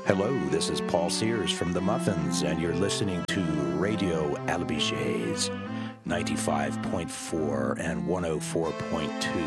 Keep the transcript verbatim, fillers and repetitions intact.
Hello, this is Paul Sears from The Muffins, and you're listening to Radio Albiges ninety-five point four and one oh four point two.